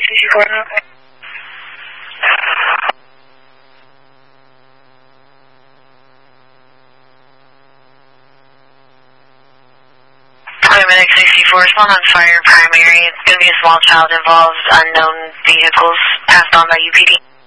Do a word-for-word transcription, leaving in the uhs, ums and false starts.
sixty-four. Paramedic sixty-four, respond on fire primary. It's going to be a small child involved, unknown vehicles, passed on by U P D.